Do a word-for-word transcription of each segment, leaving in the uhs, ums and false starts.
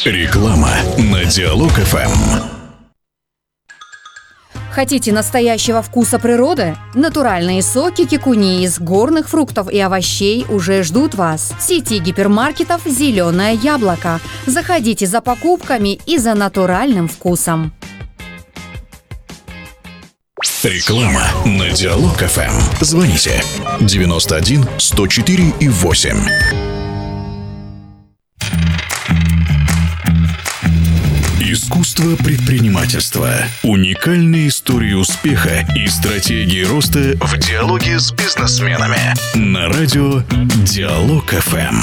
Реклама на Диалог эф эм. Хотите настоящего вкуса природы? Натуральные соки кикуни из горных фруктов и овощей уже ждут вас. В сети гипермаркетов «Зеленое яблоко». Заходите за покупками и за натуральным вкусом. Реклама на Диалог эф эм. Звоните девяносто один сто четыре и восемь. Искусство предпринимательства. Уникальные истории успеха и стратегии роста в диалоге с бизнесменами. На радио Диалог эф эм.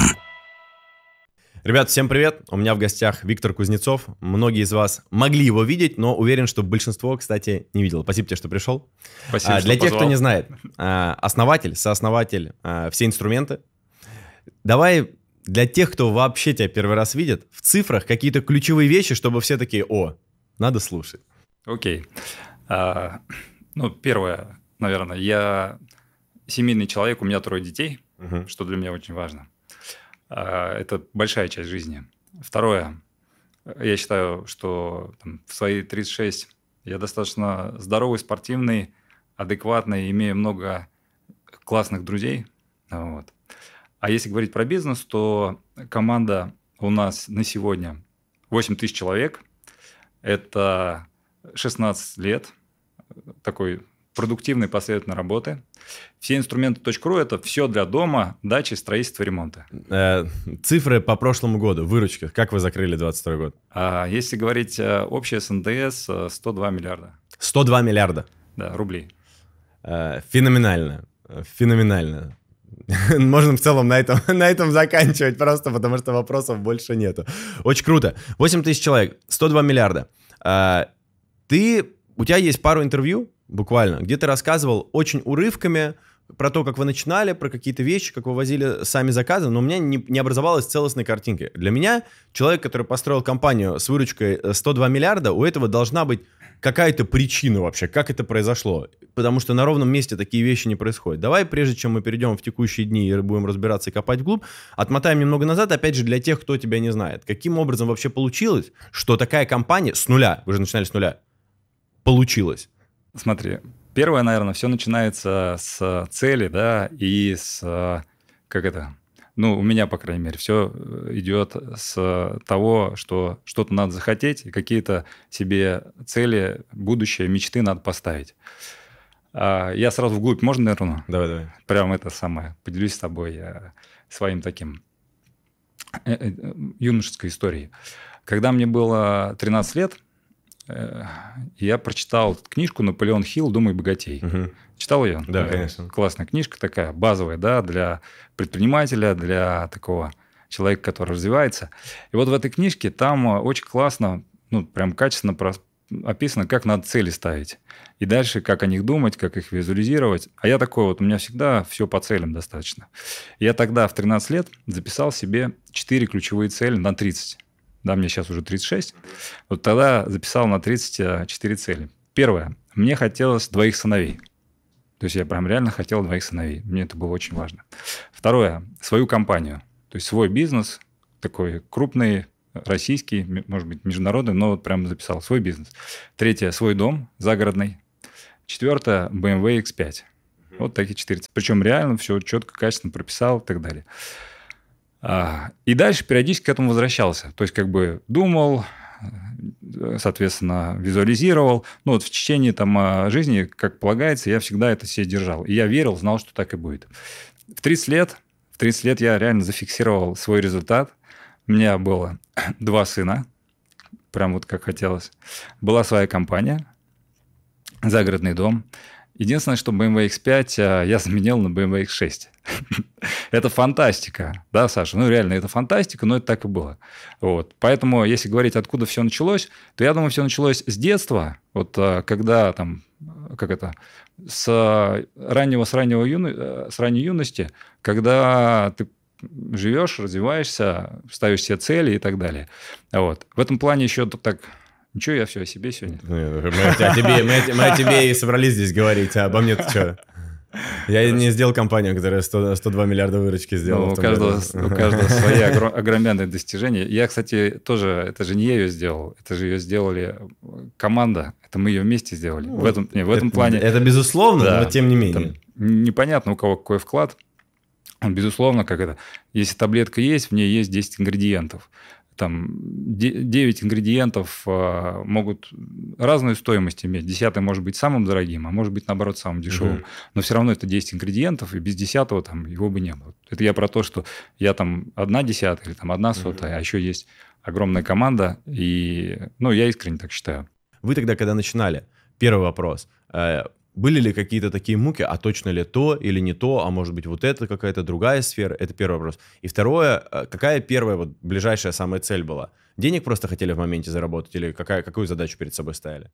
Ребят, всем привет! У меня в гостях Виктор Кузнецов. Многие из вас могли его видеть, но уверен, что большинство, кстати, не видел. Спасибо тебе, что пришел. Спасибо, а, что Для тех, позвал. кто не знает, основатель, сооснователь «Все инструменты». Давай для тех, кто вообще тебя первый раз видит, в цифрах какие-то ключевые вещи, чтобы все такие: о, надо слушать. Окей. А, ну, первое, наверное, я семейный человек, у меня трое детей, Угу. что для меня очень важно. А, это большая часть жизни. Второе, я считаю, что там, в свои тридцать шесть я достаточно здоровый, спортивный, адекватный, имею много классных друзей. Вот. А если говорить про бизнес, то команда у нас на сегодня восемь тысяч человек. Это шестнадцать лет такой продуктивной, последовательной работы. Все инструменты точка ру – это все для дома, дачи, строительства, ремонта. Э, цифры по прошлому году, выручка. Как вы закрыли двадцать второй год? А если говорить э, общее с эн дэ эс, э, сто два миллиарда. сто два миллиарда. Да, рублей. Э, феноменально. Феноменально. Можно в целом на этом, на этом заканчивать просто, потому что вопросов больше нету. Очень круто. восемь тысяч человек, сто два миллиарда. А, ты, у тебя есть пару интервью, буквально, где ты рассказывал очень урывками про то, как вы начинали, про какие-то вещи, как вы возили сами заказы, но у меня не, не образовалась целостной картинки. Для меня человек, который построил компанию с выручкой сто два миллиарда, у этого должна быть какая-то причина вообще, как это произошло. Потому что на ровном месте такие вещи не происходят. Давай, прежде чем мы перейдем в текущие дни и будем разбираться и копать вглубь, отмотаем немного назад, опять же, для тех, кто тебя не знает. Каким образом вообще получилось, что такая компания с нуля, вы же начинали с нуля, получилась? Смотри, первое, наверное, все начинается с цели, да, и с, как это, ну, у меня, по крайней мере, все идет с того, что что-то надо захотеть, и какие-то себе цели, будущее, мечты надо поставить. Я сразу вглубь, можно, наверное? Давай, давай. Прям это самое, поделюсь с тобой своим таким юношеской историей. Когда мне было тринадцать лет, я прочитал книжку «Наполеон Хилл. Думай богатей». Угу. Читал ее? Да, конечно. Классная книжка такая, базовая, да, для предпринимателя, для такого человека, который развивается. И вот в этой книжке там очень классно, ну, прям качественно описано, как надо цели ставить. И дальше, как о них думать, как их визуализировать. А я такой вот, у меня всегда все по целям достаточно. Я тогда в тринадцать лет записал себе четыре ключевые цели на тридцать. Да, мне сейчас уже тридцать шесть. Вот тогда записал на тридцать четыре цели. Первое. Мне хотелось двоих сыновей. То есть я прям реально хотел двоих сыновей. Мне это было очень важно. Второе. Свою компанию. То есть свой бизнес, такой крупный, российский, может быть, международный, но вот прям записал свой бизнес. Третье. Свой дом загородный. Четвертое. бэ эм вэ икс пять. Вот такие четыре. Причем реально все четко, качественно прописал и так далее. И дальше периодически к этому возвращался. То есть, как бы думал, соответственно, визуализировал. Ну, вот в течение там, жизни, как полагается, я всегда это себе держал. И я верил, знал, что так и будет. В тридцать лет, в тридцать лет я реально зафиксировал свой результат. У меня было два сына, прям вот как хотелось. Была своя компания, загородный дом. Единственное, что бэ эм вэ икс пять я заменил на бэ эм вэ икс шесть. Это фантастика, да, Саша? Ну, реально, это фантастика, но это так и было. Вот. Поэтому, если говорить, откуда все началось, то я думаю, все началось с детства. Вот когда там, как это, с раннего, с раннего юно... с ранней юности, когда ты живешь, развиваешься, ставишь себе цели и так далее. Вот. В этом плане еще так... Ничего, я все о себе сегодня. Мы о тебе, мы о, мы о тебе и собрались здесь говорить, а обо мне-то что? Я не сделал компанию, которая сто, сто два миллиарда выручки сделала. Ну, у, каждого, у каждого свои огроменные достижения. Я, кстати, тоже, это же не я ее сделал, это же ее сделали команда, это мы ее вместе сделали. Ну, в этом, не, в этом это, плане... Это безусловно, да, но тем не менее. Непонятно, у кого какой вклад. Безусловно, как это, если таблетка есть, в ней есть десять ингредиентов. Там девять ингредиентов а, могут разную стоимость иметь. Десятый может быть самым дорогим, а может быть, наоборот, самым дешевым. Угу. Но все равно это десять ингредиентов, и без десятого там его бы не было. Это я про то, что я там одна десятая или там одна сотая, угу. а еще есть огромная команда, и ну, я искренне так считаю. Вы тогда, когда начинали, первый вопрос. Были ли какие-то такие муки, а точно ли то или не то, а может быть вот это какая-то другая сфера? Это первый вопрос. И второе, какая первая вот ближайшая самая цель была? Денег просто хотели в моменте заработать или какая, какую задачу перед собой ставили?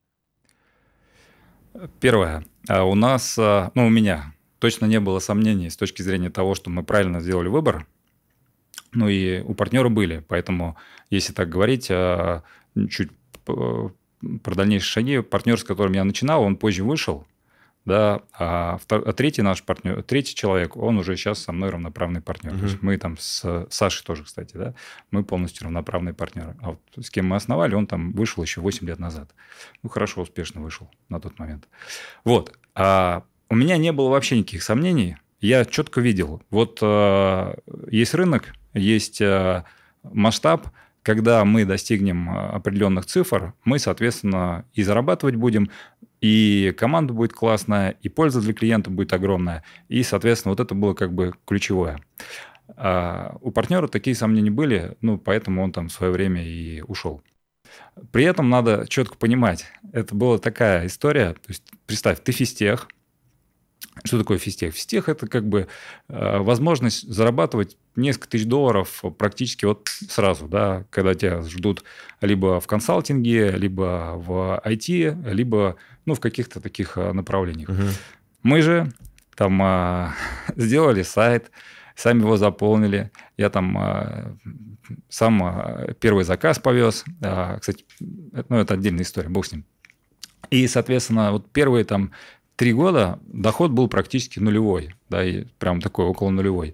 Первое. У нас, ну у меня точно не было сомнений с точки зрения того, что мы правильно сделали выбор. Ну и у партнера были. Поэтому, если так говорить, чуть про дальнейшие шаги, партнер, с которым я начинал, он позже вышел. Да, а, втор... а третий наш партнер, третий человек, он уже сейчас со мной равноправный партнер. Uh-huh. То есть мы там с Сашей тоже, кстати, да, мы полностью равноправные партнеры. А вот с кем мы основали, он там вышел еще восемь лет назад. Ну, хорошо, успешно вышел на тот момент. Вот. А у меня не было вообще никаких сомнений. Я четко видел. Вот а, есть рынок, есть а, масштаб. Когда мы достигнем определенных цифр, мы, соответственно, и зарабатывать будем, и команда будет классная, и польза для клиента будет огромная. И, соответственно, вот это было как бы ключевое. А у партнера такие сомнения были, ну, поэтому он там в свое время и ушел. При этом надо четко понимать, это была такая история, то есть представь, ты физтех. Что такое физтех? Физтех – это как бы э, возможность зарабатывать несколько тысяч долларов практически вот сразу, да, когда тебя ждут либо в консалтинге, либо в ай ти, либо ну, в каких-то таких направлениях. Угу. Мы же там э, сделали сайт, сами его заполнили. Я там э, сам э, первый заказ повез. Э, кстати, ну, это отдельная история, бог с ним. И, соответственно, вот первые там три года доход был практически нулевой, да, и прям такой около нулевой.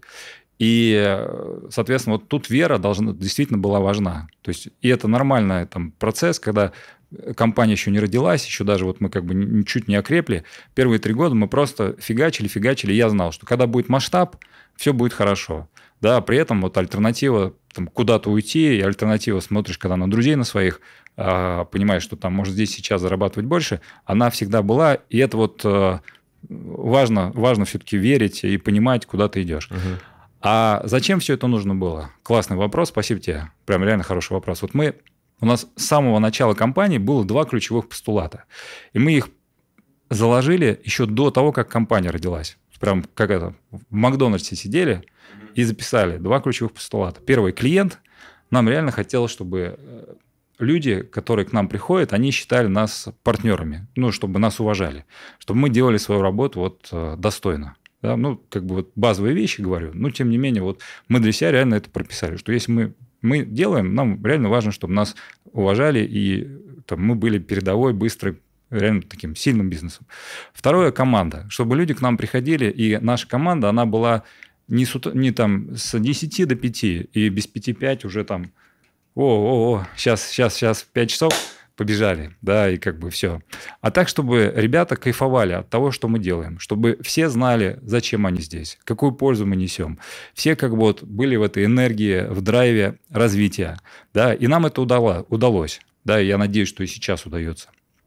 И, соответственно, вот тут вера должна, действительно была важна. То есть, и это нормальный там, процесс, когда компания еще не родилась, еще даже вот мы как бы ничуть не окрепли. Первые три года мы просто фигачили, фигачили. И я знал, что когда будет масштаб, все будет хорошо. Да, при этом вот альтернатива там, куда-то уйти, и альтернатива смотришь, когда на друзей на своих, а, понимаешь, что там может здесь сейчас зарабатывать больше, она всегда была. И это вот а, важно, важно все-таки верить и понимать, куда ты идешь. Угу. А зачем все это нужно было? Классный вопрос, спасибо тебе. Прям реально хороший вопрос. Вот мы, у нас с самого начала компании было два ключевых постулата. И мы их заложили еще до того, как компания родилась. Прям как это, в Макдональдсе сидели и записали два ключевых постулата. Первый, клиент. Нам реально хотелось, чтобы люди, которые к нам приходят, они считали нас партнерами. Ну, чтобы нас уважали. Чтобы мы делали свою работу вот достойно. Да, ну, как бы вот базовые вещи говорю, но тем не менее, вот мы для себя реально это прописали, что если мы, мы делаем, нам реально важно, чтобы нас уважали, и там, мы были передовой, быстрой, реально таким сильным бизнесом. Второе – команда. Чтобы люди к нам приходили, и наша команда, она была не, с, не там с десяти до пяти, и без пяти пять уже там, о-о-о, сейчас, сейчас, сейчас, пять часов, побежали, да, и как бы все. А так, чтобы ребята кайфовали от того, что мы делаем, чтобы все знали, зачем они здесь, какую пользу мы несем. Все как бы вот были в этой энергии, в драйве развития, да, и нам это удало, удалось, да, и я надеюсь, что и сейчас удается.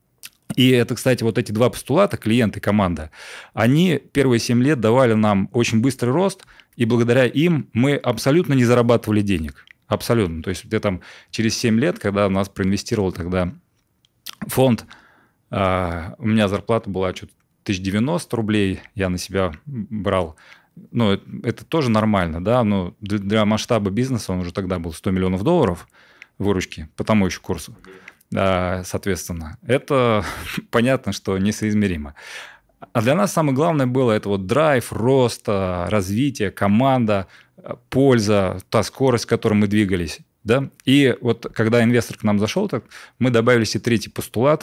И это, кстати, вот эти два постулата, клиент и команда, они первые семь лет давали нам очень быстрый рост, и благодаря им мы абсолютно не зарабатывали денег. Абсолютно. То есть, где там через семь лет, когда у нас проинвестировал тогда фонд, а, у меня зарплата была что-то тысяча девяносто рублей, я на себя брал. Ну, это, это тоже нормально, да, но для, для масштаба бизнеса он уже тогда был сто миллионов долларов выручки по тому еще курсу. А, соответственно, это понятно, что несоизмеримо. А для нас самое главное было это вот драйв, рост, развитие, команда, польза, та скорость, с которой мы двигались. Да? И вот когда инвестор к нам зашел, так мы добавили себе третий постулат,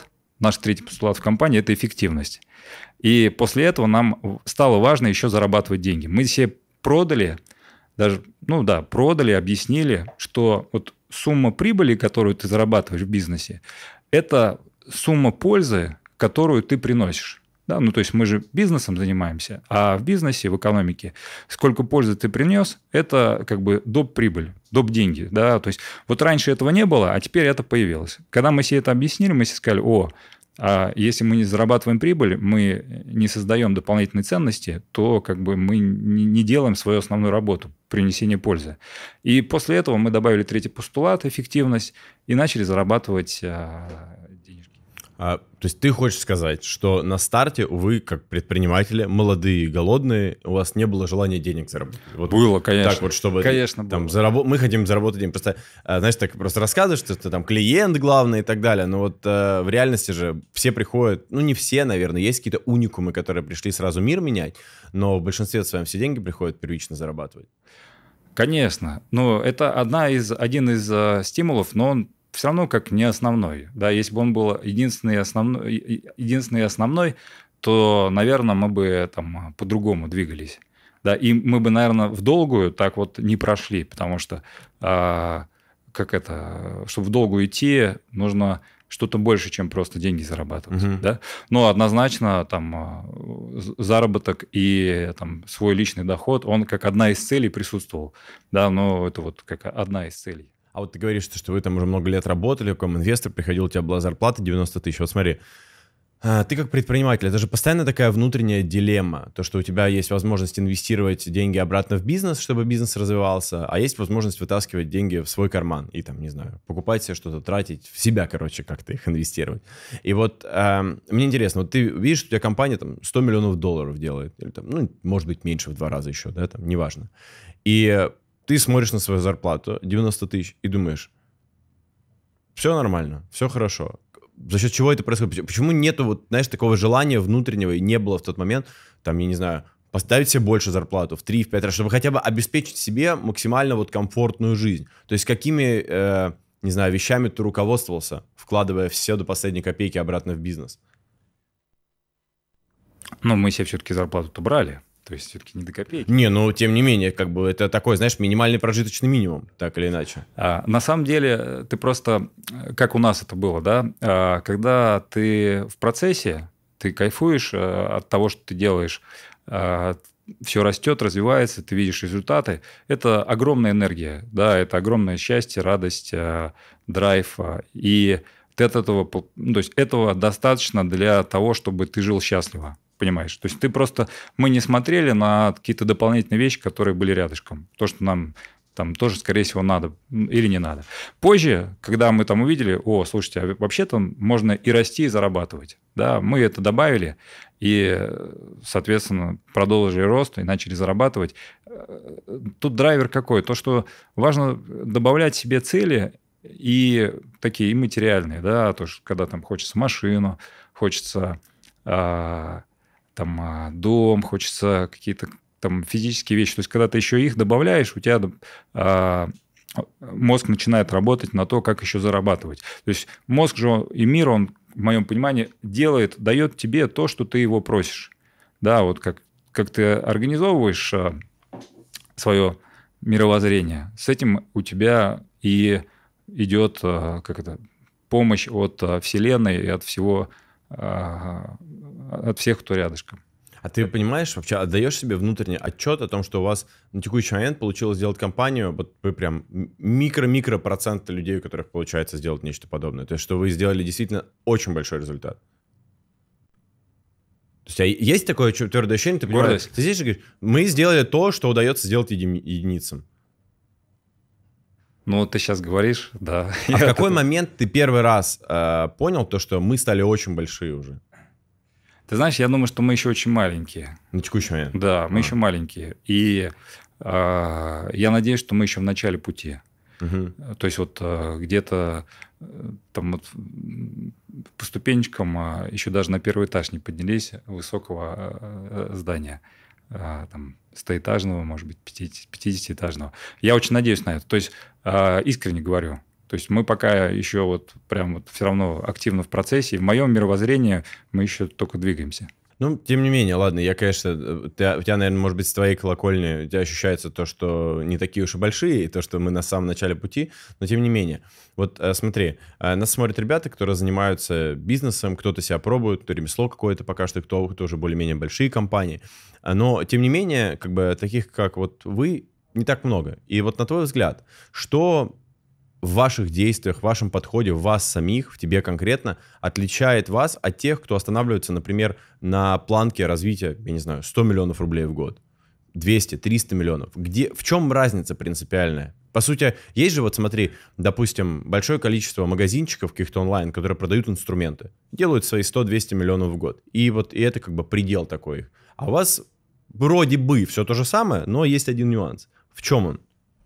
наш третий постулат в компании – это эффективность. И после этого нам стало важно еще зарабатывать деньги. Мы себе продали, даже, ну да, продали, объяснили, что вот сумма прибыли, которую ты зарабатываешь в бизнесе, это сумма пользы, которую ты приносишь. Да, ну, то есть мы же бизнесом занимаемся, а в бизнесе, в экономике, сколько пользы ты принес, это как бы доп. Прибыль, доп. Деньги. Да? То есть вот раньше этого не было, а теперь это появилось. Когда мы себе это объяснили, мы себе сказали, о, а если мы не зарабатываем прибыль, мы не создаем дополнительной ценности, то как бы мы не делаем свою основную работу, принесение пользы. И после этого мы добавили третий постулат, эффективность, и начали зарабатывать денежки. А, то есть ты хочешь сказать, что на старте вы, как предприниматели, молодые и голодные, у вас не было желания денег заработать? Вот было, конечно. Так вот, чтобы конечно, там, было. Заработ... мы хотим заработать деньги. Просто, знаешь, так просто рассказываешь, что ты там клиент главный и так далее, но вот э, в реальности же все приходят, ну не все, наверное, есть какие-то уникумы, которые пришли сразу мир менять, но в большинстве своем все деньги приходят первично зарабатывать. Конечно. Но это одна из, один из э, стимулов, но он все равно как не основной. Да? Если бы он был единственный основной, единственный основной, то, наверное, мы бы там по-другому двигались. Да? И мы бы, наверное, в долгую так вот не прошли, потому что а, как это, чтобы в долгую идти, нужно что-то больше, чем просто деньги зарабатывать. Uh-huh. Да? Но однозначно там, заработок и там, свой личный доход, он как одна из целей присутствовал. Да? Но это вот как одна из целей. А вот ты говоришь, что вы там уже много лет работали, в каком инвестор приходил, у тебя была зарплата девяносто тысяч. Вот смотри, ты как предприниматель, это же постоянно такая внутренняя дилемма. То, что у тебя есть возможность инвестировать деньги обратно в бизнес, чтобы бизнес развивался, а есть возможность вытаскивать деньги в свой карман и там, не знаю, покупать себе что-то, тратить в себя, короче, как-то их инвестировать. И вот э, мне интересно, вот ты видишь, у тебя компания там сто миллионов долларов делает, или там, ну, может быть, меньше в два раза еще, да, там, неважно. И ты смотришь на свою зарплату девяносто тысяч и думаешь, все нормально, все хорошо. За счет чего это происходит? Почему нету, вот, знаешь, такого желания внутреннего, и не было в тот момент, там, я не знаю, поставить себе больше зарплату в три, в пять раз, чтобы хотя бы обеспечить себе максимально вот комфортную жизнь? То есть какими, э, не знаю, вещами ты руководствовался, вкладывая все до последней копейки обратно в бизнес? Ну, мы себе все-таки зарплату-то брали. То есть все-таки не до копейки. Не, ну, тем не менее, как бы это такой, знаешь, минимальный прожиточный минимум, так или иначе. А, на самом деле, ты просто, как у нас это было, да, а, когда ты в процессе, ты кайфуешь а, от того, что ты делаешь, а, все растет, развивается, ты видишь результаты, это огромная энергия, да, это огромное счастье, радость, а, драйв, а, и ты от этого, ну, то есть этого достаточно для того, чтобы ты жил счастливо. Понимаешь? То есть ты просто... Мы не смотрели на какие-то дополнительные вещи, которые были рядышком. То, что нам там тоже, скорее всего, надо или не надо. Позже, когда мы там увидели, о, слушайте, а вообще-то можно и расти, и зарабатывать. Да, мы это добавили, и, соответственно, продолжили рост и начали зарабатывать. Тут драйвер какой? То, что важно добавлять себе цели и такие и материальные. Да? То, что когда там хочется машину, хочется... там дом, хочется какие-то там физические вещи. То есть, когда ты еще их добавляешь, у тебя а, мозг начинает работать на то, как еще зарабатывать. То есть, мозг же и мир, он, в моем понимании, делает, дает тебе то, что ты его просишь. Да, вот как, как ты организовываешь а, свое мировоззрение, с этим у тебя и идет а, как это, помощь от а, Вселенной и от всего... А, от всех, кто рядышком. А ты понимаешь, вообще отдаешь себе внутренний отчет о том, что у вас на текущий момент получилось сделать компанию, вот вы прям микро-микро процент людей, у которых получается сделать нечто подобное. То есть, что вы сделали действительно очень большой результат. То есть, а есть такое твердое ощущение, ты понимаешь, ты здесь же говоришь, мы сделали то, что удается сделать еди- единицам. Ну, ты сейчас говоришь, да. А в какой момент ты первый раз э, понял то, что мы стали очень большие уже? Ты знаешь, я думаю, что мы еще очень маленькие. На текущий момент? Да, мы а. еще маленькие. И э, я надеюсь, что мы еще в начале пути. Угу. То есть вот э, где-то э, там вот по ступенечкам э, еще даже на первый этаж не поднялись высокого э, здания. Э, там стоэтажного, может быть, пятидесятиэтажного. Я очень надеюсь на это. То есть э, искренне говорю. То есть мы пока еще вот прям вот все равно активно в процессе. И в моем мировоззрении мы еще только двигаемся. Ну, тем не менее, ладно, я, конечно, ты, у тебя, наверное, может быть, с твоей колокольни у тебя ощущается то, что не такие уж и большие, и то, что мы на самом начале пути, но тем не менее. Вот смотри, нас смотрят ребята, которые занимаются бизнесом, кто-то себя пробует, кто ремесло какое-то пока что, кто тоже более-менее большие компании, но, тем не менее, как бы таких, как вот вы, не так много. И вот на твой взгляд, что в ваших действиях, в вашем подходе, в вас самих, в тебе конкретно, отличает вас от тех, кто останавливается, например, на планке развития, я не знаю, сто миллионов рублей в год, двести, триста миллионов? Где, в чем разница принципиальная? По сути, есть же, вот смотри, допустим, большое количество магазинчиков каких-то онлайн, которые продают инструменты, делают свои сто-двести миллионов в год. И вот и это как бы предел такой. А у вас вроде бы все то же самое, но есть один нюанс. В чем он?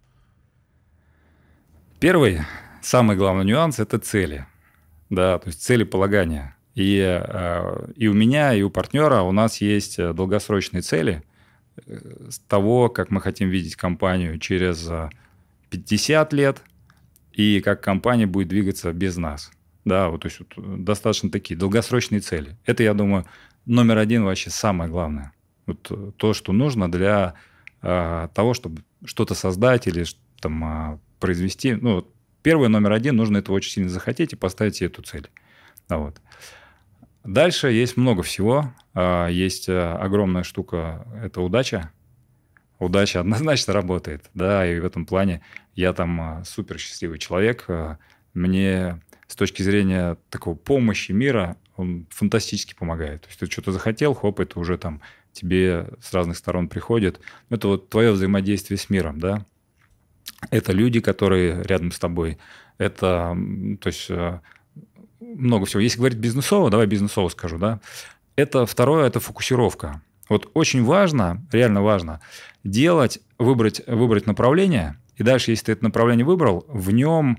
Первый, самый главный нюанс – это цели. Да, то есть целеполагание. И, э, и у меня, и у партнера у нас есть долгосрочные цели с того, как мы хотим видеть компанию через пятьдесят лет, и как компания будет двигаться без нас. Да, вот, то есть вот, достаточно такие долгосрочные цели. Это, я думаю, номер один вообще самое главное. Вот, то, что нужно для э, того, чтобы что-то создать или там, э, произвести. Ну, первый, номер один, нужно этого очень сильно захотеть и поставить себе эту цель. Да, вот. Дальше есть много всего. Э, есть огромная штука – это удача. Удача однозначно работает. Да, и в этом плане я там супер счастливый человек. Мне с точки зрения такого помощи мира он фантастически помогает. То есть ты что-то захотел, хоп, это уже там тебе с разных сторон приходит. Это вот твое взаимодействие с миром, да. Это люди, которые рядом с тобой. Это, то есть, много всего. Если говорить бизнесово, давай бизнесово скажу, да. Это второе, это фокусировка. Вот очень важно, реально важно, делать, выбрать, выбрать направление, и дальше, если ты это направление выбрал, в нем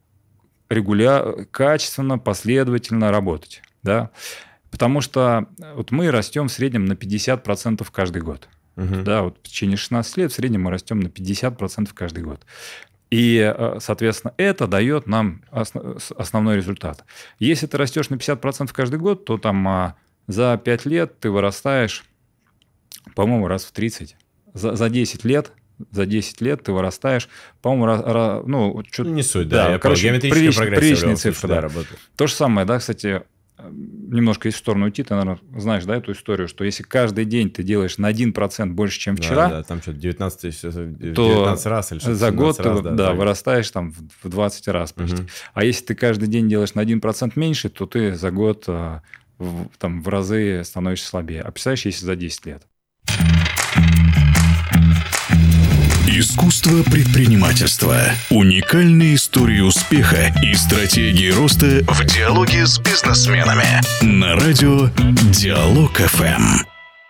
регулярно, качественно, последовательно работать, да. Потому что вот мы растем в среднем на пятьдесят процентов каждый год. Uh-huh. Да, вот в течение шестнадцати лет в среднем мы растем на пятьдесят процентов каждый год. И, соответственно, это дает нам основной результат. Если ты растешь на пятьдесят процентов каждый год, то там за пять лет ты вырастаешь, по-моему, раз в тридцать. За, за десять лет, за десять лет ты вырастаешь, по-моему, раз, раз, ну, что-то... Не суть, да, да я короче, геометрическая прогрессия. Приличные цифры, да, да. Работает. То же самое, да, кстати, немножко из стороны уйти, ты, наверное, знаешь, да, эту историю, что если каждый день ты делаешь на один процент больше, чем вчера, да, да, там что-то девятнадцать, девятнадцать то раз или что-то за год раз, ты да, да, да, вырастаешь там в двадцать раз почти. Угу. А если ты каждый день делаешь на один процент меньше, то ты за год в, там, в разы становишься слабее. А представляешь, если за десять лет? Искусство предпринимательства. Уникальные истории успеха и стратегии роста в диалоге с бизнесменами. На радио Диалог эф эм.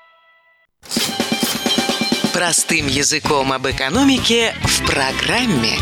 Простым языком об экономике в программе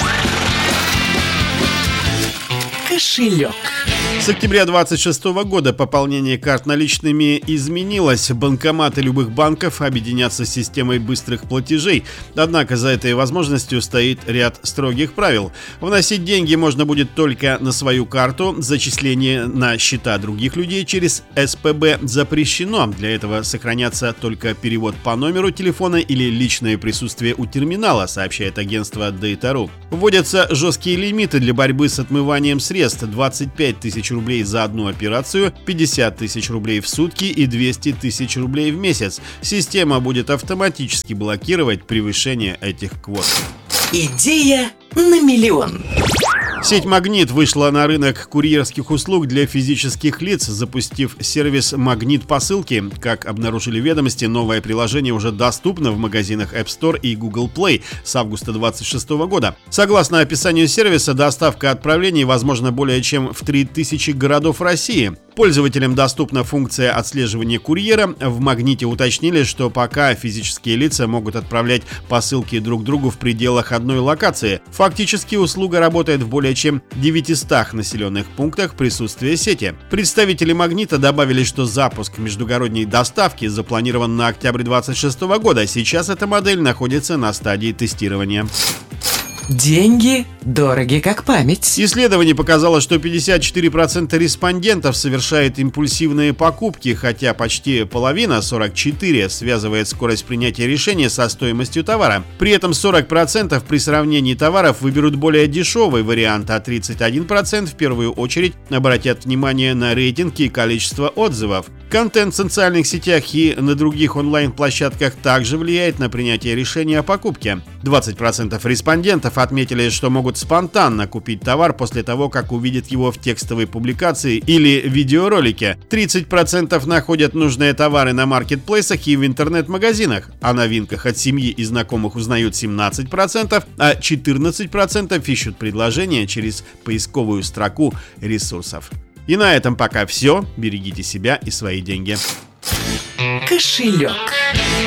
«Кошелек». С октября двадцать шестого года пополнение карт наличными изменилось. Банкоматы любых банков объединятся с системой быстрых платежей. Однако за этой возможностью стоит ряд строгих правил. Вносить деньги можно будет только на свою карту. Зачисление на счета других людей через эс пэ бэ запрещено. Для этого сохранятся только перевод по номеру телефона или личное присутствие у терминала, сообщает агентство дейта точка ру. Вводятся жесткие лимиты для борьбы с отмыванием средств. двадцать пять тысяч рублей за одну операцию, пятьдесят тысяч рублей в сутки и двести тысяч рублей в месяц. Система будет автоматически блокировать превышение этих квот. Идея на миллион. Сеть «Магнит» вышла на рынок курьерских услуг для физических лиц, запустив сервис «Магнит посылки». Как обнаружили ведомости, новое приложение уже доступно в магазинах App Store и Google Play с августа двадцать шестого года. Согласно описанию сервиса, доставка отправлений возможна более чем в три тысячи городов России. Пользователям доступна функция отслеживания курьера. В «Магните» уточнили, что пока физические лица могут отправлять посылки друг другу в пределах одной локации. Фактически услуга работает в более чем девятистах населенных пунктах присутствия сети. Представители «Магнита» добавили, что запуск междугородней доставки запланирован на октябрь двадцать шестого года. Сейчас эта модель находится на стадии тестирования. Деньги дороги как память. Исследование показало, что пятьдесят четыре процента респондентов совершает импульсивные покупки, хотя почти половина, сорок четыре процента, связывает скорость принятия решения со стоимостью товара. При этом сорок процентов при сравнении товаров выберут более дешевый вариант, а тридцать один процент в первую очередь обратят внимание на рейтинг и количество отзывов. Контент в социальных сетях и на других онлайн-площадках также влияет на принятие решения о покупке. двадцать процентов респондентов отметили, что могут спонтанно купить товар после того, как увидят его в текстовой публикации или видеоролике. тридцать процентов находят нужные товары на маркетплейсах и в интернет-магазинах. О новинках от семьи и знакомых узнают семнадцать процентов, а четырнадцать процентов ищут предложения через поисковую строку ресурсов. И на этом пока все. Берегите себя и свои деньги. Кошелек.